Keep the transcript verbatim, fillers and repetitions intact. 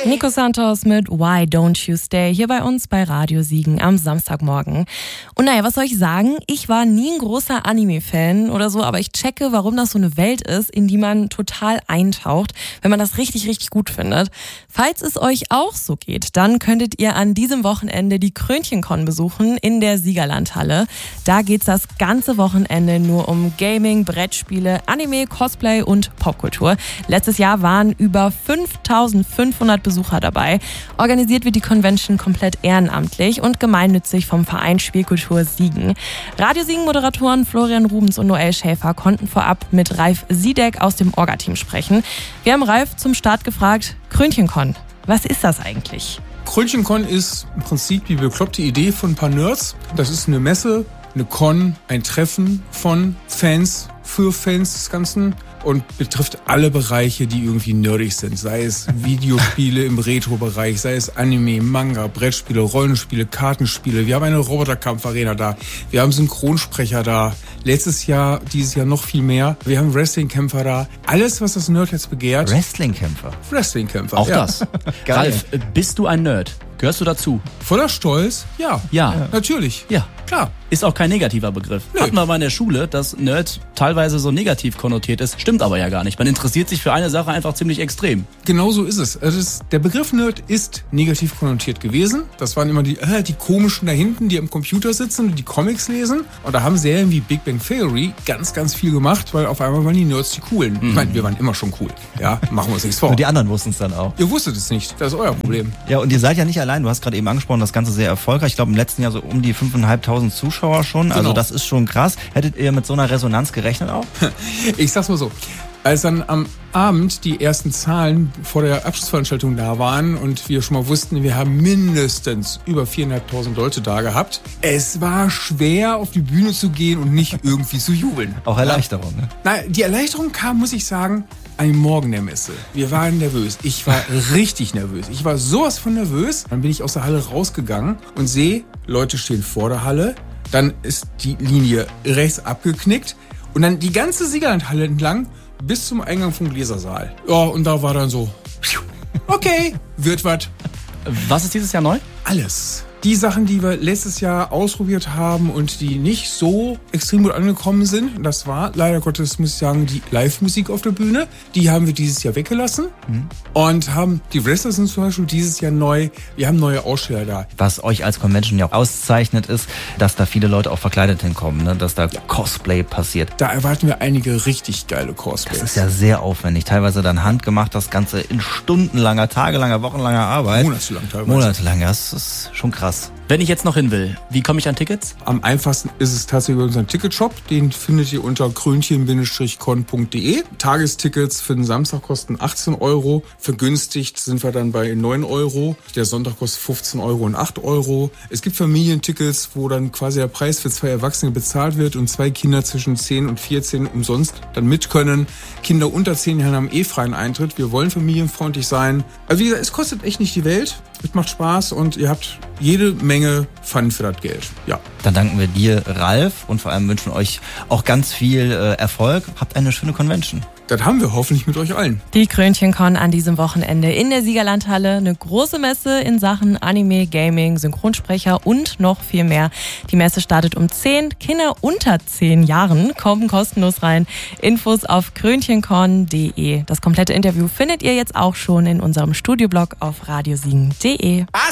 Nico Santos mit Why Don't You Stay hier bei uns bei Radio Siegen am Samstagmorgen. Und naja, was soll ich sagen? Ich war nie ein großer Anime-Fan oder so, aber ich checke, warum das so eine Welt ist, in die man total eintaucht, wenn man das richtig, richtig gut findet. Falls es euch auch so geht, dann könntet ihr an diesem Wochenende die Krönchenkon besuchen in der Siegerlandhalle. Da geht's das ganze Wochenende nur um Gaming, Brettspiele, Anime, Cosplay und Popkultur. Letztes Jahr waren über fünftausendfünfhundert Besucher dabei. Organisiert wird die Convention komplett ehrenamtlich und gemeinnützig vom Verein Spielkultur Siegen. Radio Siegen-Moderatoren Florian Rubens und Noel Schäfer konnten vorab mit Ralf Siedek aus dem Orga-Team sprechen. Wir haben Ralf zum Start gefragt, Krönchenkon, was ist das eigentlich? Krönchenkon ist im Prinzip die bekloppte Idee von ein paar Nerds. Das ist eine Messe, eine Con, ein Treffen von Fans für Fans des Ganzen und betrifft alle Bereiche, die irgendwie nerdig sind. Sei es Videospiele im Retro-Bereich, sei es Anime, Manga, Brettspiele, Rollenspiele, Kartenspiele. Wir haben eine Roboterkampf-Arena da. Wir haben Synchronsprecher da. Letztes Jahr, dieses Jahr noch viel mehr. Wir haben Wrestling-Kämpfer da. Alles, was das Nerdherz begehrt. Wrestling-Kämpfer? Wrestling-Kämpfer, Auch ja. das. Ralf, bist du ein Nerd? Gehörst du dazu? Voller Stolz? Ja. Ja. ja. Natürlich. Ja. Klar. Ist auch kein negativer Begriff. Nö. Hatten wir mal in der Schule, dass Nerd teilweise so negativ konnotiert ist. Stimmt aber ja gar nicht. Man interessiert sich für eine Sache einfach ziemlich extrem. Genau so ist es. es ist, der Begriff Nerd ist negativ konnotiert gewesen. Das waren immer die, äh, die komischen da hinten, die am Computer sitzen und die Comics lesen. Und da haben Serien wie Big Bang Theory ganz, ganz viel gemacht, weil auf einmal waren die Nerds die Coolen. Mhm. Ich meine, wir waren immer schon cool. Ja, machen wir uns nichts vor. Und die anderen wussten es dann auch. Ihr wusstet es nicht. Das ist euer Problem. Ja, und ihr seid ja nicht allein. Du hast gerade eben angesprochen, das Ganze sehr erfolgreich. Ich glaube, im letzten Jahr so um die fünftausendfünfhundert Zuschauer schon. Genau. Also das ist schon krass. Hättet ihr mit so einer Resonanz gerechnet auch? Ich sag's mal so. Als dann am Abend die ersten Zahlen vor der Abschlussveranstaltung da waren und wir schon mal wussten, wir haben mindestens über viertausendfünfhundert Leute da gehabt. Es war schwer, auf die Bühne zu gehen und nicht irgendwie zu jubeln. Auch Erleichterung, ne? Na, die Erleichterung kam, muss ich sagen, am Morgen der Messe. Wir waren nervös. Ich war richtig nervös. Ich war sowas von nervös. Dann bin ich aus der Halle rausgegangen und sehe, Leute stehen vor der Halle. Dann ist die Linie rechts abgeknickt und dann die ganze Siegerlandhalle entlang bis zum Eingang vom Gläsersaal. Ja, und da war dann so, okay, wird was. Was ist dieses Jahr neu? Alles. Die Sachen, die wir letztes Jahr ausprobiert haben und die nicht so extrem gut angekommen sind, das war leider Gottes, muss ich sagen, die Live-Musik auf der Bühne. Die haben wir dieses Jahr weggelassen mhm. und haben, die Wrestler sind zum Beispiel dieses Jahr neu. Wir haben neue Aussteller da. Was euch als Convention ja auch auszeichnet, ist, dass da viele Leute auch verkleidet hinkommen, ne? Dass da ja. Cosplay passiert. Da erwarten wir einige richtig geile Cosplays. Das ist ja sehr aufwendig. Teilweise dann handgemacht, das Ganze in stundenlanger, tagelanger, wochenlanger Arbeit. Monatelang teilweise. Monatelang, das ist schon krass. Wenn ich jetzt noch hin will, wie komme ich an Tickets? Am einfachsten ist es tatsächlich über unseren Ticketshop. Den findet ihr unter krönchen con punkt de. Tagestickets für den Samstag kosten achtzehn Euro. Vergünstigt sind wir dann bei neun Euro. Der Sonntag kostet fünfzehn Euro und acht Euro. Es gibt Familientickets, wo dann quasi der Preis für zwei Erwachsene bezahlt wird und zwei Kinder zwischen zehn und vierzehn umsonst dann mit können. Kinder unter zehn Jahren haben eh freien Eintritt. Wir wollen familienfreundlich sein. Also wie gesagt, es kostet echt nicht die Welt. Es macht Spaß und ihr habt jede Menge Fun für das Geld. Ja. Dann danken wir dir, Ralf, und vor allem wünschen euch auch ganz viel äh, Erfolg. Habt eine schöne Convention. Das haben wir hoffentlich mit euch allen. Die Krönchenkon an diesem Wochenende in der Siegerlandhalle. Eine große Messe in Sachen Anime, Gaming, Synchronsprecher und noch viel mehr. Die Messe startet um zehn. Kinder unter zehn Jahren kommen kostenlos rein. Infos auf krönchenkon punkt de. Das komplette Interview findet ihr jetzt auch schon in unserem Studioblog auf radiosiegen punkt de.